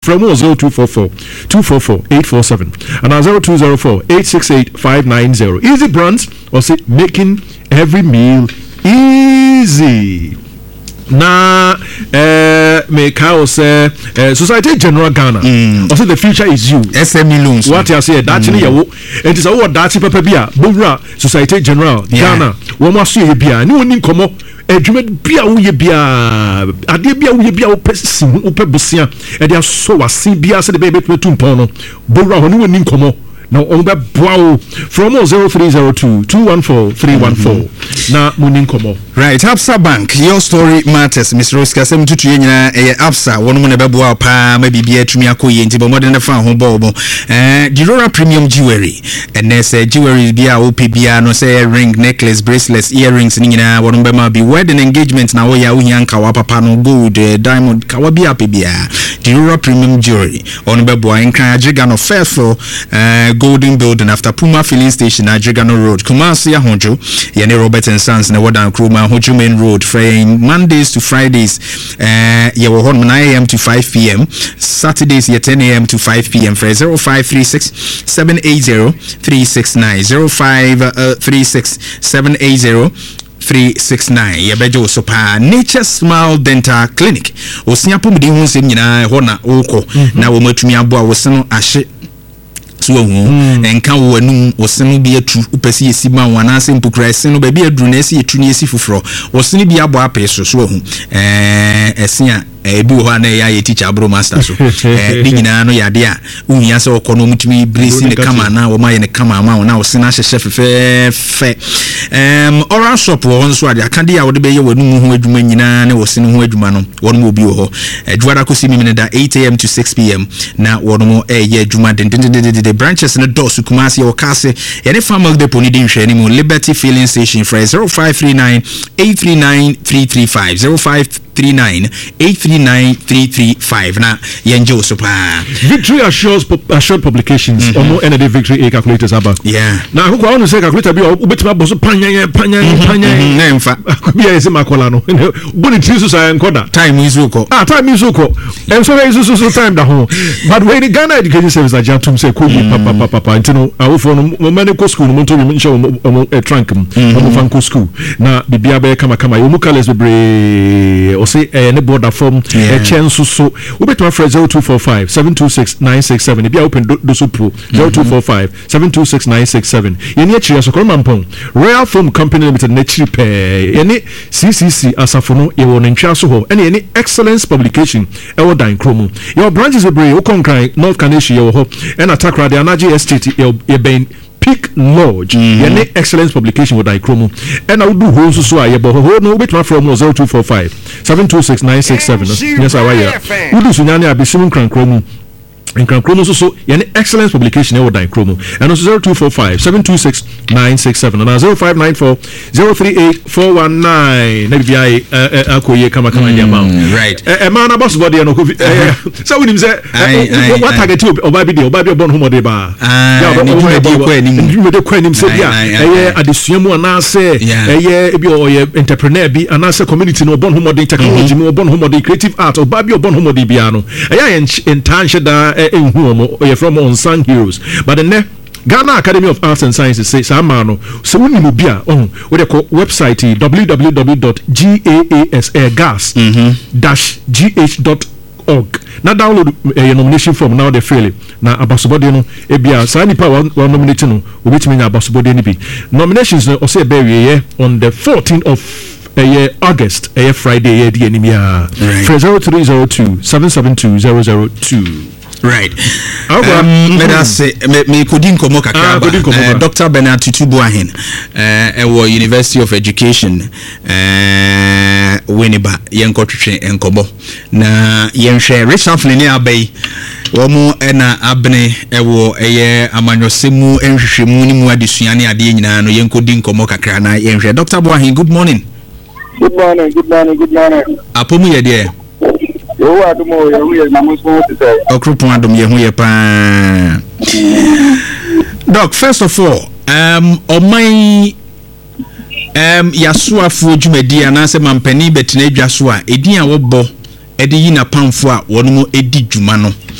from 0244 244 847 and 0204 868 590. Easy Brands, or say making every meal easy. Na me ka say Society General Ghana or say the future is you SME loans what you say that ni yawo it is what that papa bia bowra Society General Ghana wo mo aso ye bia ni woni nkomo adwuma bia wo ye bia ade bia wo ye bia wo pesi wo pebusia e dia so wase bia se de be betumpon no bowra ho ni woni nkomo now on the wow from 0302 214 314 na munin komo right. Absa Bank, your story matters. Miss Roska sem tutu nyina Absa wonu na beboa pa ma bibia tumi akoye nti bo modern fa ho bobo Dirora Premium Jewelry and say jewelry bia opbia no say ring, necklace, bracelets, earrings nyina wonu be ma bi wedding engagement na wo ya uhia nka wa papa no gold diamond ka wa bia pebia Dirora Premium Jewelry wonu beboa nka ajiga no fairful Golden Building after Puma Filling Station Ajigano Road Kumasi Ahonjo Yene Robert and Sons na Wadan Kruma Hoju Main Road from Mondays to Fridays ye wo hon 9 a.m. to 5 p.m. Saturdays ye 10 a.m. to 5 p.m. for 0536 780 369 0536 780 369 yebejo so pa Nature Smile Dental Clinic osiapo mudi hu nsem nyina ho na woko na wo matumi aboa wo se no ahye enka wo anum osenu bi atu upesi esi ma wana se mpukra ese no ba bi aduru na esi etu ni esi fufuro osenu bi abo apeso so hu esia ebi ho na ya ye teacher abro master so di nyina no yade a uhia se okono mutumi blessing ne kama na wo ma ye ne kama ma na osena hyehye fefe oral shop wo nso ade akade ya wo de be ye wanum ho adwuma nyina na osenu ho adwuma no wonu obi wo ho adwara ko simi me da 8 a.m. to 6 p.m. na wonu ye adwuma the branches in the doors Kumasi or Kase any farmer depot need in Liberty Filling Station for 0539 839 335 0539 839 335 na yenjo sopa Victory assured publications or no any victory a calculators aba na who want to say calculator be obetima boso panya na mfa be ese makola no boni trisu sa enkoda time is uko time is uko and so time da ho but when the Ghana Education Service ajatum say papa intino awofo no medical school no monto mi nche trunk mo fanko school na bibia be kama yo colors bebre o say ne border form chenso so we better for 0245 726 967 bia open do so pro 0245 726 967 yeni achire so koma mpon Royal Foam Company Limited na chiri pe yeni CCC asafo no ye won ntwa so ho ene yeni excellence publication e wo dan kromu your branches bebre o konkran North Canation ye wo ho and Atakra the Anaji Estate ben Peak Lodge yene excellence publication with Ikromu and I would do ho so aye bo ho no bit from 0245 726 967 yes aye we do sunyane abisimu krankromu in Krono so any excellence publication e wodan Kromo and also 0245 726 967 and 0594 038 419 na bia akoye kama nyama right man boss body no so we nim say what target obabi obon humode ba ya ko nim say bia adesua na say ebi oye entrepreneur bi and say community no obon humode technology no obon humode creative art obabi obon humode bia no intention da from unsung heroes but the Ghana Academy of Arts and Sciences say samano so we need bia with the website www.gas-gh.org now download your nomination form now they freely na abasobode no ebia sa nipa one nominate no obetimi nya abasobode ni bi nominations no say be on the 14th of August Friday year the enemy 0302 772 002 right let us say me kodin komo kakaba Dr. Bernard Tutubu ahen University of Education Winneba yenkotwe enkobo na yenhwe reshuffle ni abai womu ena abne ewo amanyosemu enhwehwemu ni mu adesuane ade nyina no yenkodin komo kakra na yenhwe Dr. Boahen good morning. Good morning. Apomu ye de. Yo adumo ye na mo so to say. Okrupu adum ye hu ye pa. Doc, first of all, oman yasuafo dwumadi anase mampani betena dwaso a edin a wobo edi yi na pamfo a wono mo edi dwuma no